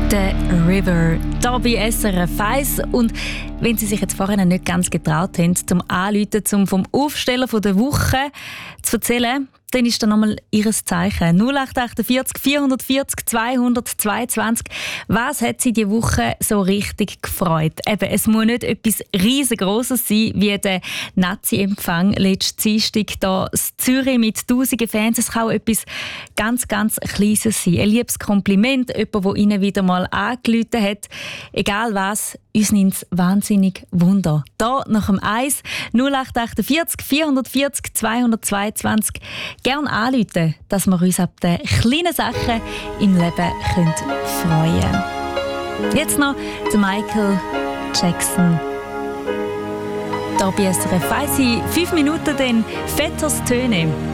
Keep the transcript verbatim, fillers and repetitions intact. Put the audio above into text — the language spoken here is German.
The River, hier bei S R F eins. Und wenn Sie sich jetzt vorhin nicht ganz getraut haben, zum Anrufen, um vom Aufsteller der Woche zu erzählen, dann ist da nochmal Ihr Zeichen. null acht achtundvierzig vierhundertvierzig zweihundertzweiundzwanzig. Was hat Sie diese Woche so richtig gefreut? Eben, es muss nicht etwas riesengroßes sein, wie der Nazi-Empfang letzten Dienstag hier in Zürich mit tausenden Fans. Es kann auch etwas ganz, ganz Kleines sein. Ein liebes Kompliment, jemand, der Ihnen wieder mal angerufen hat. Egal was, uns nimmt es wahnsinnig Wunder. Hier nach dem eins null acht achtundvierzig vierhundertvierzig zweihundertzweiundzwanzig. Gerne anrufen, dass wir uns ab den kleinen Sachen im Leben freuen können. Jetzt noch der Michael Jackson. Hier bei S R F eins in fünf Minuten dann Vetters Töne.